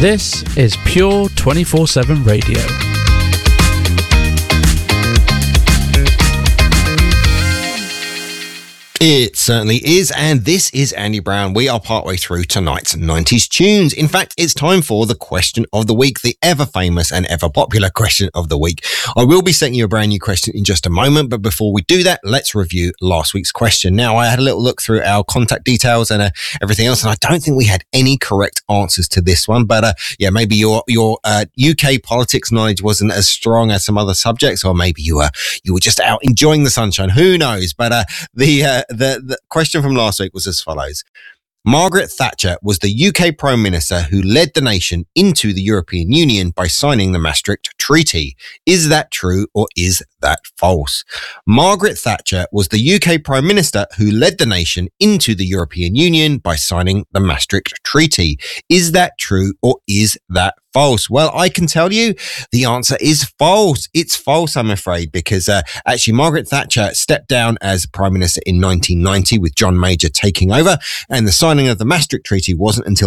This is Pure 24/7 Radio. It certainly is, and this is Andy Brown. We are partway through tonight's 90s tunes. In fact, it's time for the question of the week, the ever famous and ever popular question of the week. I will be setting you a brand new question in just a moment, but before we do that, let's review last week's question. Now, I had a little look through our contact details and everything else, and I don't think we had any correct answers to this one, but maybe your UK politics knowledge wasn't as strong as some other subjects, or maybe you were just out enjoying the sunshine. Who knows? But the question from last week was as follows. Margaret Thatcher was the UK Prime Minister who led the nation into the European Union by signing the Maastricht Treaty. Is that true or is that false? Margaret Thatcher was the UK Prime Minister who led the nation into the European Union by signing the Maastricht Treaty. Is that true or is that false? Well, I can tell you the answer is false. It's false, I'm afraid, because actually Margaret Thatcher stepped down as Prime Minister in 1990 with John Major taking over, and the signing of the Maastricht Treaty wasn't until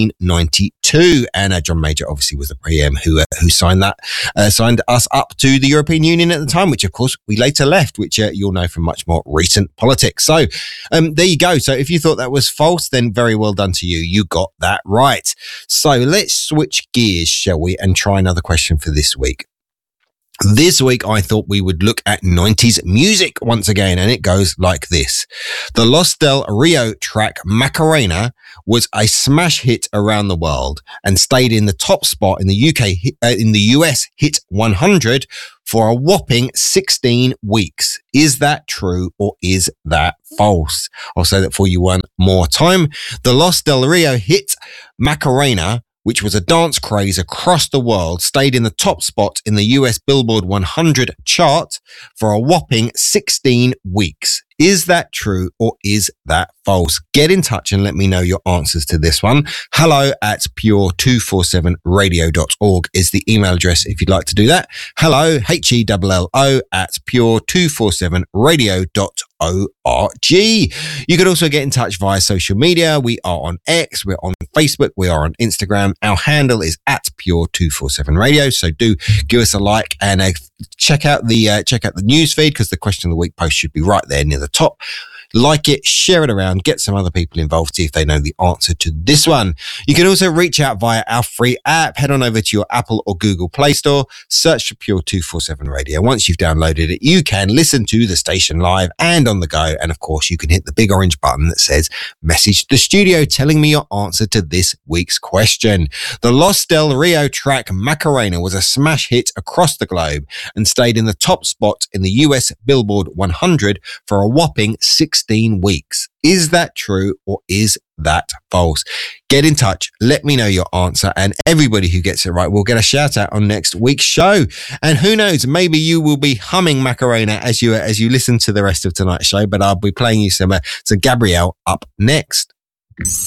1992. And John Major obviously was the PM who signed us up to the European Union at the time, which of course we later left, which you'll know from much more recent politics. So there you go. So if you thought that was false, then very well done to you. You got that right. So let's switch gears, shall we, and try another question for this week. This week, I thought we would look at 90s music once again, and it goes like this. The Los Del Rio track Macarena was a smash hit around the world and stayed in the top spot in the US Hit 100 for a whopping 16 weeks. Is that true or is that false? I'll say that for you one more time. The Los Del Rio hit Macarena, which was a dance craze across the world, stayed in the top spot in the US Billboard 100 chart for a whopping 16 weeks. Is that true or is that false? Get in touch and let me know your answers to this one. hello@pure247radio.org is the email address if you'd like to do that. Hello, HELLO @pure247radio.org. You can also get in touch via social media. We are on X, we're on Facebook, we are on Instagram. Our handle is @pure247radio. So do give us a like and check out the news feed, because the question of the week post should be right there near the top. Like it, share it around, get some other people involved, see if they know the answer to this one. You can also reach out via our free app. Head on over to your Apple or Google Play Store, search for Pure 247 Radio. Once you've downloaded it, you can listen to the station live and on the go. And of course, you can hit the big orange button that says message the studio telling me your answer to this week's question. The Los Del Rio track Macarena was a smash hit across the globe and stayed in the top spot in the US Billboard 100 for a whopping 16 weeks. Is that true or is that false? Get in touch. Let me know your answer, and everybody who gets it right will get a shout out on next week's show. And who knows, maybe you will be humming Macarena as you listen to the rest of tonight's show, but I'll be playing you some Gabrielle up next.